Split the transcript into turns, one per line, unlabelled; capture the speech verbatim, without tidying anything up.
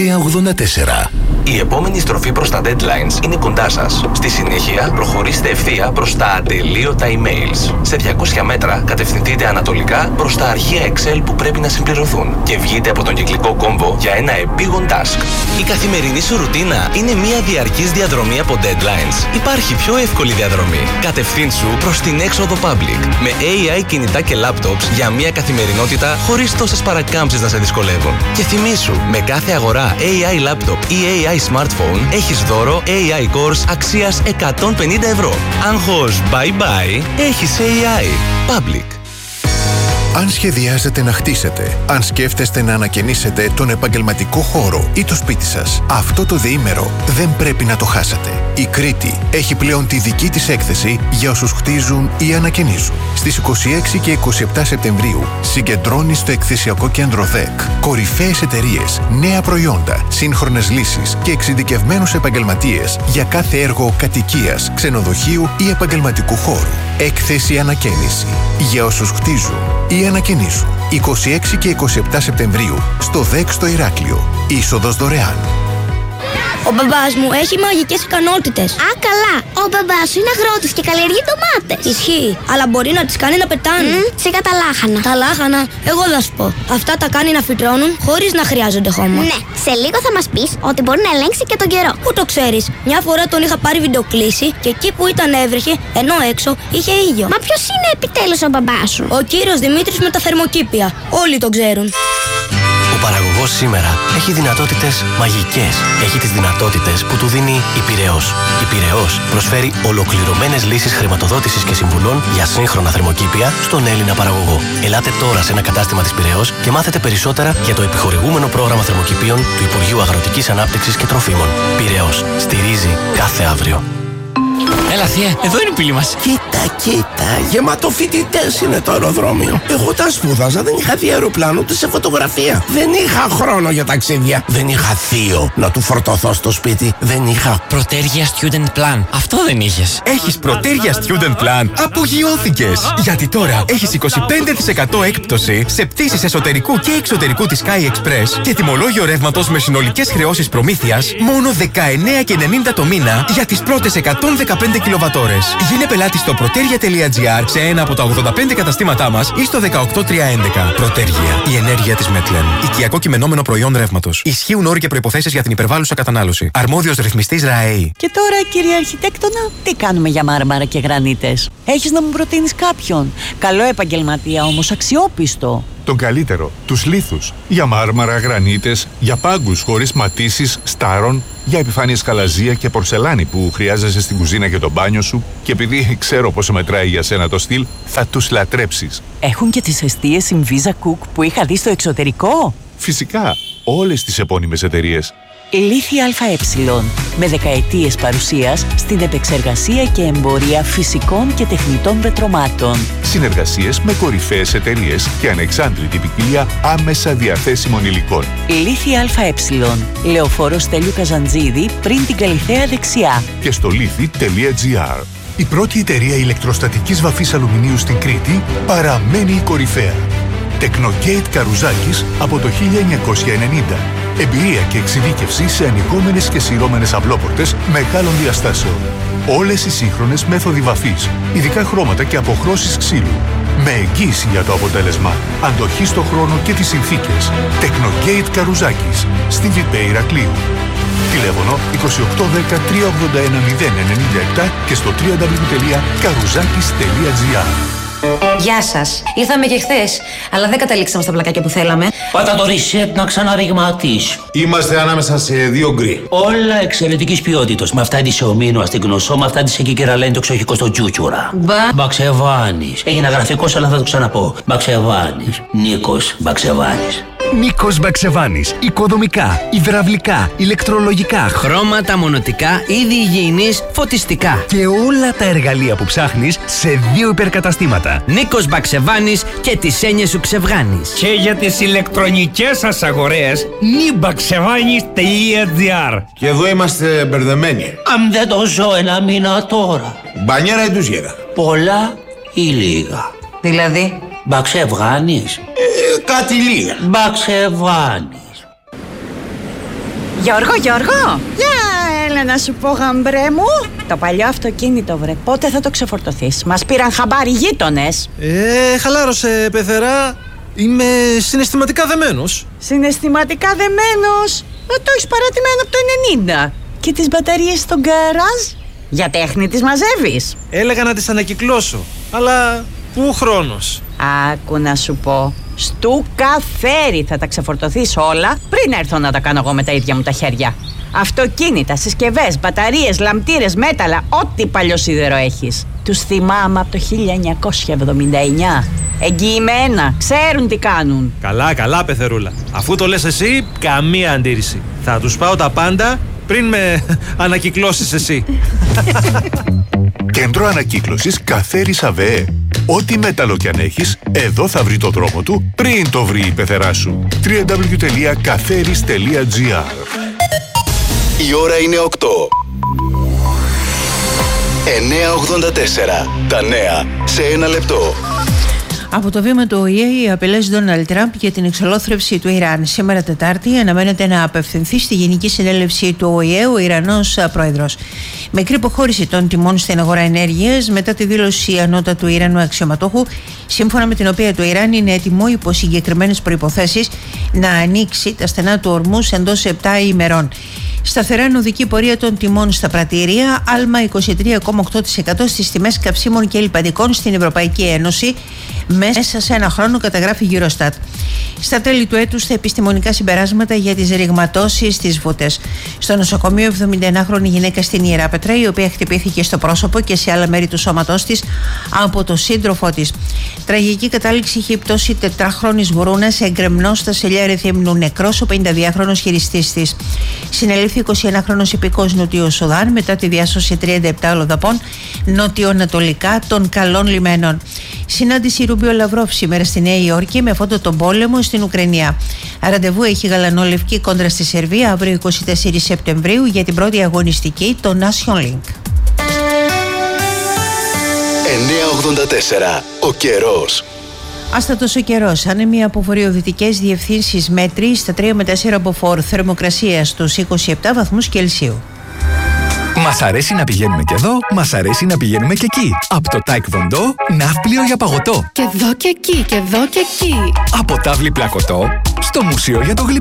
τρία ογδόντα τέσσερα.
Η επόμενη στροφή προς τα deadlines είναι κοντά σας. Στη συνέχεια, προχωρήστε ευθεία προς τα ατελείωτα emails. Σε διακόσια μέτρα, κατευθυνθείτε ανατολικά προς τα αρχεία Excel που πρέπει να συμπληρωθούν και βγείτε από τον κυκλικό κόμβο για ένα επίγον task. Η καθημερινή σου ρουτίνα είναι μια διαρκής διαδρομή από deadlines. Υπάρχει πιο εύκολη διαδρομή. Κατευθύνσου προς την έξοδο Public με έι άι κινητά και laptops για μια καθημερινότητα χωρίς τόσες παρακάμψεις να σε δυσκολεύουν. Και θυμήσου, με κάθε αγορά έι άι laptop ή έι άι smartphone έχεις δώρο έι άι Cores αξίας εκατόν πενήντα ευρώ. Άγχος bye bye, έχεις έι άι. Public.
Αν σχεδιάζετε να χτίσετε, αν σκέφτεστε να ανακαινήσετε τον επαγγελματικό χώρο ή το σπίτι σας, αυτό το διήμερο δεν πρέπει να το χάσετε. Η Κρήτη έχει πλέον τη δική της έκθεση για όσους χτίζουν ή ανακαινίζουν. Στις είκοσι έξι και είκοσι επτά Σεπτεμβρίου συγκεντρώνει στο εκθεσιακό κέντρο ΔΕΚ κορυφαίες εταιρείες, νέα προϊόντα, σύγχρονες λύσεις και εξειδικευμένους επαγγελματίες για κάθε έργο κατοικίας, ξενοδοχείου ή επαγγελματικού χώρου. Έκθεση ανακαίνιση για όσους χτίζουν ή ανακαινίζουν. είκοσι έξι και είκοσι επτά Σεπτεμβρίου στο ΔΕΚ στο Ηράκλειο. Είσοδος δωρεάν.
Ο μπαμπάς μου έχει μαγικές ικανότητες.
Α, καλά. Ο μπαμπάς σου είναι αγρότης και καλλιεργεί ντομάτες.
Ισχύει, αλλά μπορεί να τις κάνει να πετάνε.
Mm, σιγά τα λάχανα.
Τα λάχανα, εγώ θα σου πω. Αυτά τα κάνει να φυτρώνουν χωρίς να χρειάζονται χώμα.
Ναι, σε λίγο θα μας πεις ότι μπορεί να ελέγξει και τον καιρό.
Πού το ξέρεις? Μια φορά τον είχα πάρει βιντεοκλήση και εκεί που ήταν έβρεχε, ενώ έξω είχε ήλιο.
Μα ποιος είναι επιτέλους ο μπαμπάς σου?
Ο κύριος Δημήτρης με τα θερμοκήπια. Όλοι τον ξέρουν.
Ο παραγωγός σήμερα έχει δυνατότητες μαγικές. Έχει τις δυνατότητες που του δίνει η Πειραιώς. Η Πειραιώς προσφέρει ολοκληρωμένες λύσεις χρηματοδότησης και συμβουλών για σύγχρονα θερμοκήπια στον Έλληνα παραγωγό. Ελάτε τώρα σε ένα κατάστημα της Πειραιώς και μάθετε περισσότερα για το επιχορηγούμενο πρόγραμμα θερμοκηπίων του Υπουργείου Αγροτικής Ανάπτυξης και Τροφίμων. Πειραιώς. Στηρίζει κάθε αύριο.
Έλα θεία, εδώ είναι η πύλη μας.
Κοίτα, κοίτα, γεμάτο φοιτητές είναι το αεροδρόμιο. Εγώ τα σπούδαζα, δεν είχα δει αεροπλάνο ούτε σε φωτογραφία. Δεν είχα χρόνο για ταξίδια. Δεν είχα θείο να του φορτωθώ στο σπίτι. Δεν είχα
Πρωτέργεια Student Plan. Αυτό δεν είχες.
Έχεις Πρωτέργεια Student Plan. Απογειώθηκες. Γιατί τώρα έχεις είκοσι πέντε τοις εκατό έκπτωση σε πτήσεις εσωτερικού και εξωτερικού της Sky Express και τιμολόγιο ρεύματος με συνολικές χρεώσεις προμήθειας μόνο δεκαεννέα και ενενήντα το μήνα για τις πρώτες εκατόν δεκαπέντε κιλοβατόρες. Γίνε πελάτη στο protergia τελεία gr σε ένα από τα ογδόντα πέντε καταστήματά μας ή στο δεκαοκτώ τριακόσια έντεκα. Protergia, η ενέργεια της Metlen. Οικιακό κειμενόμενο προϊόν ρεύματος. Ισχύουν όροι και προϋποθέσεις για την υπερβάλλουσα κατανάλωση. Αρμόδιος ρυθμιστής ΡΑΕΗ.
Και τώρα, κύριε Αρχιτέκτονα, τι κάνουμε για μάρμαρα και γρανίτες? Έχεις να μου προτείνεις κάποιον? Καλό επαγγελματία όμως, αξιόπιστο.
Τον καλύτερο, τους λίθους. Για μάρμαρα, γρανίτες, για πάγκους χωρίς ματίσεις, στάρων, για επιφάνειες χαλαζία και πορσελάνη που χρειάζεσαι στην κουζίνα και το μπάνιο σου και επειδή ξέρω πόσο μετράει για σένα το στυλ, θα τους λατρέψεις.
Έχουν και τις εστίες Inviza Cook που είχα δει στο εξωτερικό.
Φυσικά, όλες τις επώνυμες εταιρείες.
Λίθη ΑΕ, με δεκαετίες παρουσίας στην επεξεργασία και εμπορία φυσικών και τεχνητών πετρωμάτων.
Συνεργασίες με κορυφαίες εταιρείες και ανεξάντλητη ποικιλία άμεσα διαθέσιμων υλικών.
Λίθη ΑΕ, Λεωφόρος Στέλιου Καζαντζίδη, πριν την Καλιθέα δεξιά.
Και στο λίθη τελεία gr. Η πρώτη εταιρεία ηλεκτροστατικής βαφής αλουμινίου στην Κρήτη παραμένει η κορυφαία. Technogate Καρουζάκης από το χίλια εννιακόσια ενενήντα. Εμπειρία και εξειδίκευση σε ανοιγόμενες και σειρώμενες αυλόπορτες μεγάλων διαστάσεων. Όλες οι σύγχρονες μέθοδοι βαφής, ειδικά χρώματα και αποχρώσεις ξύλου. Με εγγύηση για το αποτέλεσμα, αντοχή στο χρόνο και τις συνθήκες. Technogate Καρουζάκης, στη Βιπέ Ηρακλείου. Τηλέφωνο είκοσι οκτώ δέκα τριακόσια ογδόντα ένα μηδέν ενενήντα επτά και στο double-u double-u double-u τελεία καρουζάκης τελεία gr.
Γεια σας. Ήρθαμε και χθες, αλλά δεν καταλήξαμε στα πλακάκια που θέλαμε.
Πάτα το reset να ξαναριγματίσει.
Είμαστε ανάμεσα σε δύο γκρι.
Όλα εξαιρετικής ποιότητας. Με αυτά της ομίνου στην γνωσό, με αυτά της εκεί και ραλένει το ξοχικό στο τζούτσουρα.
Μπα.
Μπαξεβάνης. Έγινε γραφικός, αλλά θα το ξαναπώ. Μπαξεβάνης. Νίκος Μπαξεβάνης.
Νίκος Μπαξεβάνης. Οικοδομικά, υδραυλικά, ηλεκτρολογικά,
χρώματα, μονοτικά, είδη υγιεινής, φωτιστικά.
Και όλα τα εργαλεία που ψάχνεις σε δύο υπερκαταστήματα.
Νίκος Μπαξεβάνης και τις έννοιες σου ξεβγάνεις.
Και για τις ηλεκτρονικές σας αγορές, νιμπαξεβάνης τελεία gr.
Και εδώ είμαστε μπερδεμένοι.
Αν δεν το ζω ένα μήνα τώρα.
Μπανιέρα ή ντουζιέρα?
Πολλά ή λίγα?
Δηλαδή?
Μπαξεβάνης.
Ε, κάτι λίγα.
Μπαξεβάνης.
Γιώργο, Γιώργο! Για έλα να σου πω, γαμπρέ μου. Το παλιό αυτοκίνητο, βρε, πότε θα το ξεφορτωθείς? Μας πήραν χαμπάρι γείτονες.
Ε, χαλάρωσε, πεθερά. Είμαι συναισθηματικά δεμένος.
Συναισθηματικά δεμένος? Ε, το έχεις παρατημένο από το ενενήντα. Και τις μπαταρίες στον γκαράζ? Για τέχνη τις μαζεύεις?
Έλεγα να τις ανακυκλώσω, αλλά πού χρόνος?
Άκου να σου πω, στου καφέρι θα τα ξεφορτωθείς όλα πριν έρθω να τα κάνω εγώ με τα ίδια μου τα χέρια. Αυτοκίνητα, συσκευές, μπαταρίες, λαμπτήρες, μέταλλα, ό,τι παλιό σίδερο έχεις. Τους θυμάμαι από το χίλια εννιακόσια εβδομήντα εννιά. Εγγυημένα, ξέρουν τι κάνουν.
Καλά, καλά, πεθερούλα. Αφού το λες εσύ, καμία αντίρρηση. Θα τους πάω τα πάντα πριν με ανακυκλώσεις εσύ.
Κέντρο ανακύκλωσης Καφέρης ΑΒΕ. Ό,τι μέταλλο κι αν έχεις, εδώ θα βρει το δρόμο του πριν το βρει η πεθερά σου. double-u double-u double-u τελεία καφέρης τελεία τζι άρ.
Η ώρα είναι οκτώ. εννιά ογδόντα τέσσερα. Τα νέα σε ένα λεπτό.
Από το βήμα του Ο Η Ε, οι απειλές Ντόναλντ Τραμπ για την εξολόθρευση του Ιράν. Σήμερα Τετάρτη αναμένεται να απευθυνθεί στη Γενική Συνέλευση του Ο Η Ε ο Ιρανός πρόεδρος. Μικρή υποχώρηση των τιμών στην αγορά ενέργειας μετά τη δήλωση ανώτατου Ιρανού αξιωματούχου, σύμφωνα με την οποία το Ιράν είναι έτοιμο υπό συγκεκριμένες προϋποθέσεις να ανοίξει τα στενά του ορμούς εντός επτά ημερών. Σταθερά ενωδική πορεία των τιμών στα πρατήρια, άλμα είκοσι τρία κόμμα οκτώ τοις εκατό στις τιμές καυσίμων και λιπαντικών στην Ευρωπαϊκή Ένωση μέσα σε ένα χρόνο, καταγράφει η Eurostat. Στα τέλη του έτους τα επιστημονικά συμπεράσματα για τις ρηγματώσεις στις βούτες. Στο νοσοκομείο, εβδομηνταενάχρονη γυναίκα στην Ιεράπετρα, η οποία χτυπήθηκε στο πρόσωπο και σε άλλα μέρη του σώματός της από το σύντροφό της. Τραγική κατάληξη είχε η πτώση τετράχρονης γουρούνας εγκρεμνός στα σελιά Ρεθύμνου, νεκρός ο πενηνταδυάχρονος χειριστής της. Συνελήφθη εικοσιενάχρονος υπηκός Νοτιού Σουδάν μετά τη διάσωση τριάντα επτά αλλοδαπών νοτιοανατολικά των Καλών Λιμένων. Συνάντηση Ρούμπιο Λαυρόφ σήμερα στη Νέα Υόρκη με φόντο τον πόλεμο στην Ουκρανία. Ραντεβού έχει γαλανόλευκη κόντρα στη Σερβία αύριο εικοστή τέταρτη Σεπτεμβρίου για την πρώτη αγωνιστική, το Nation Link.
εννιά ογδόντα τέσσερα. Ο καιρός.
Άστατος ο καιρός. Άνεμοι από βορειοδυτικές διευθύνσεις μέτρη στα τρία με τέσσερα μποφόρ. Θερμοκρασία στους είκοσι επτά βαθμούς Κελσίου.
Μας αρέσει να πηγαίνουμε και εδώ, μας αρέσει να πηγαίνουμε και εκεί. Από το Taekwondo, ναύπλιο για παγωτό.
Και εδώ και εκεί, και εδώ και εκεί.
Από τάβλη πλακωτό, στο μουσείο για το γλυπτό.